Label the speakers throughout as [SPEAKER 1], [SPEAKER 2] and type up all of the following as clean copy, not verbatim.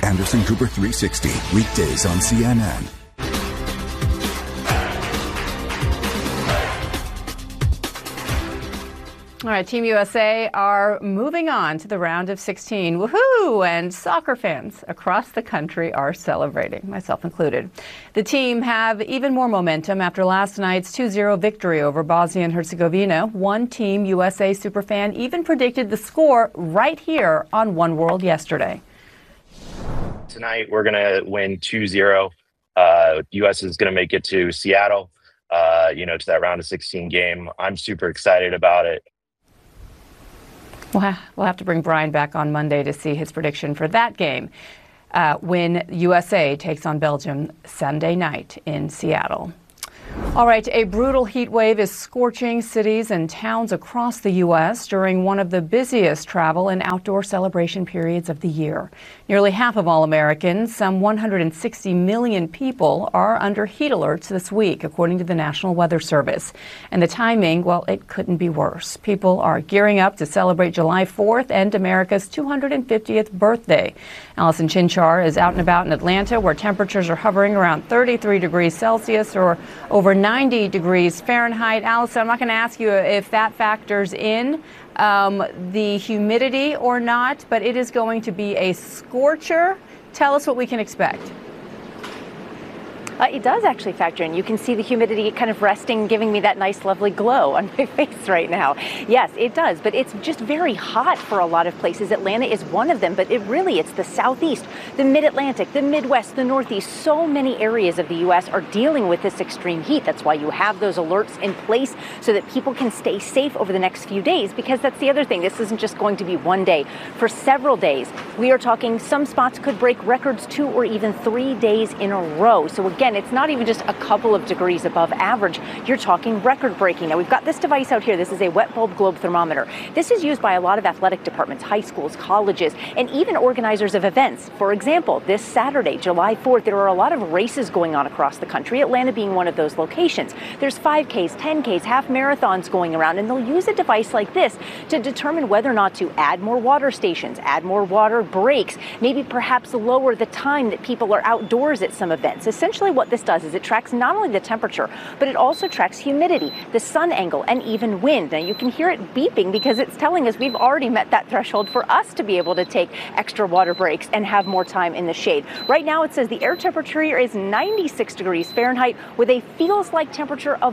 [SPEAKER 1] Anderson Cooper 360, weekdays on CNN.
[SPEAKER 2] All right, Team USA are moving on to the round of 16. Woohoo! And soccer fans across the country are celebrating, myself included. The team have even more momentum after last night's 2-0 victory over Bosnia and Herzegovina. One Team USA superfan even predicted the score right here on One World yesterday.
[SPEAKER 3] Tonight, we're going to win 2-0. U.S. is going to make it to Seattle, to that round of 16 game. I'm super excited about it.
[SPEAKER 2] We'll have to bring Brian back on Monday to see his prediction for that game when USA takes on Belgium Sunday night in Seattle. All right, a brutal heat wave is scorching cities and towns across the U.S. during one of the busiest travel and outdoor celebration periods of the year. Nearly half of all Americans, some 160 million people, are under heat alerts this week, according to the National Weather Service. And the timing, well, it couldn't be worse. People are gearing up to celebrate July 4th and America's 250th birthday. Allison Chinchar is out and about in Atlanta, where temperatures are hovering around 33 degrees Celsius or over 90 degrees Fahrenheit. Allison, I'm not going to ask you if that factors in the humidity or not, but it is going to be a scorcher. Tell us what we can expect.
[SPEAKER 4] It does actually factor in. You can see the humidity kind of resting, giving me that nice, lovely glow on my face right now. Yes, it does, but it's just very hot for a lot of places. Atlanta is one of them, but it's the Southeast, the Mid-Atlantic, the Midwest, the Northeast. So many areas of the U.S. are dealing with this extreme heat. That's why you have those alerts in place so that people can stay safe over the next few days, because that's the other thing. This isn't just going to be one day. For several days, we are talking some spots could break records 2 or even 3 days in a row. So again, it's not even just a couple of degrees above average. You're talking record breaking. Now, we've got this device out here. This is a wet bulb globe thermometer. This is used by a lot of athletic departments, high schools, colleges, and even organizers of events. For example, this Saturday, July 4th, there are a lot of races going on across the country, Atlanta being one of those locations. There's 5Ks, 10Ks, half marathons going around, and they'll use a device like this to determine whether or not to add more water stations, add more water breaks, maybe perhaps lower the time that people are outdoors at some events. Essentially what this does is it tracks not only the temperature, but it also tracks humidity, the sun angle, and even wind. Now you can hear it beeping because it's telling us we've already met that threshold for us to be able to take extra water breaks and have more time in the shade. Right now it says the air temperature here is 96 degrees Fahrenheit with a feels like temperature of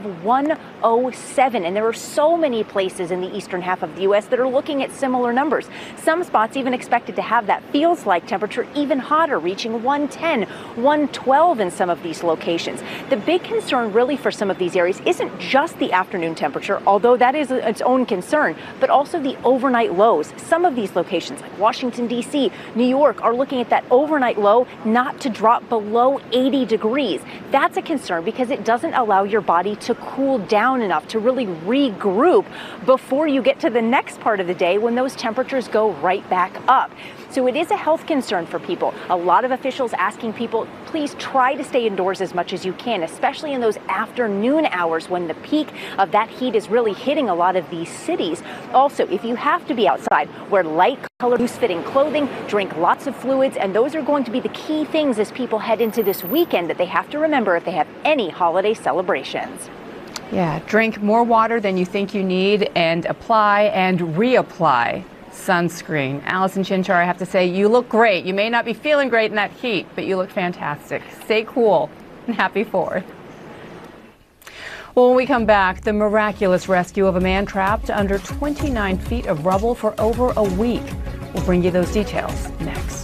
[SPEAKER 4] 107. And there are so many places in the eastern half of the U.S. that are looking at similar numbers. Some spots even expected to have that feels like temperature even hotter, reaching 110, 112 in some of these locations. The big concern really for some of these areas isn't just the afternoon temperature, although that is its own concern, but also the overnight lows. Some of these locations like Washington, D.C., New York are looking at that overnight low not to drop below 80 degrees. That's a concern because it doesn't allow your body to cool down enough to really regroup before you get to the next part of the day when those temperatures go right back up. So it is a health concern for people. A lot of officials asking people, please try to stay indoors as much as you can, especially in those afternoon hours when the peak of that heat is really hitting a lot of these cities. Also, if you have to be outside, wear light colored, loose-fitting clothing, drink lots of fluids, and those are going to be the key things as people head into this weekend that they have to remember if they have any holiday celebrations.
[SPEAKER 2] Yeah, drink more water than you think you need and apply and reapply sunscreen. Allison Chinchar, I have to say, you look great. You may not be feeling great in that heat, but you look fantastic. Stay cool and happy 4th. Well, when we come back, the miraculous rescue of a man trapped under 29 feet of rubble for over a week. We'll bring you those details next.